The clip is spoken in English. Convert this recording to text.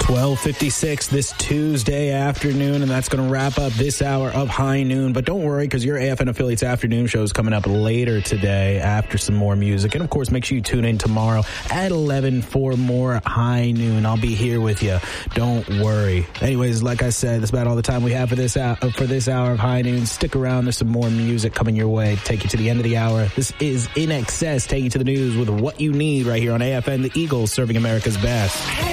12:56 this Tuesday afternoon, and that's going to wrap up this hour of High Noon. But don't worry, because your AFN Affiliates afternoon show is coming up later today after some more music. And, of course, make sure you tune in tomorrow at 11 for more High Noon. I'll be here with you. Don't worry. Anyways, like I said, that's about all the time we have for this hour of High Noon. Stick around. There's some more music coming your way. Take you to the end of the hour. This is In Excess, taking you to the news with what you need right here on AFN, the Eagles, serving America's best.